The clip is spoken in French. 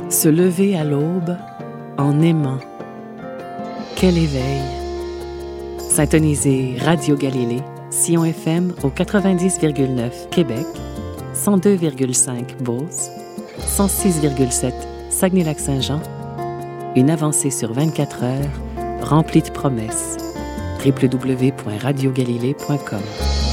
Se lever à l'aube en aimant. Quel éveil! Syntoniser Radio Galilée, Sion FM au 90,9 Québec, 102,5 Beauce, 106,7 Saguenay-Lac-Saint-Jean. Une avancée sur 24 heures, remplie de promesses. www.radiogalilée.com